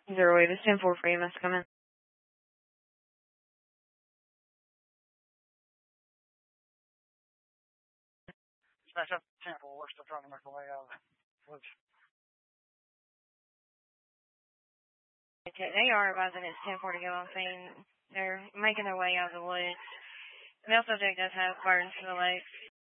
Zero Wave, it's 10-4 for you, must come in. Smash up 10-4, we're still trying to make our way out of the woods. Okay, they are advising it's 10-4 to go on scene. They're making their way out of the woods. The male subject does have burns to the legs.